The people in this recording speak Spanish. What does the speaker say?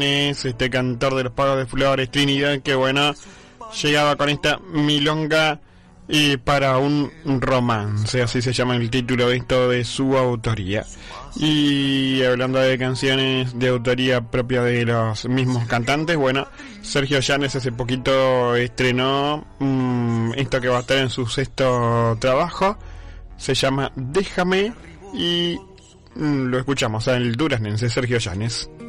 Este cantor de los Pagos de Flores, Trinidad, que bueno, llegaba con esta milonga para un romance, así se llama el título de esto, de su autoría. Y hablando de canciones de autoría propia de los mismos cantantes, bueno, Sergio Llanes hace poquito estrenó esto que va a estar en su sexto trabajo, se llama Déjame, y lo escuchamos al duraznense Sergio Llanes.